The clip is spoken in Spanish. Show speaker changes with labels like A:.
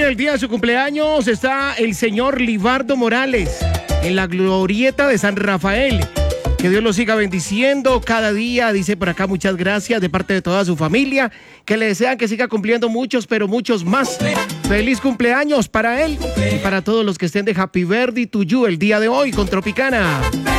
A: en el día de su cumpleaños está el señor Libardo Morales en la glorieta de San Rafael. Que Dios lo siga bendiciendo cada día, dice por acá, muchas gracias de parte de toda su familia, que le desean que siga cumpliendo muchos, pero muchos más. Feliz cumpleaños para él y para todos los que estén de Happy Birthday to you el día de hoy con Tropicana.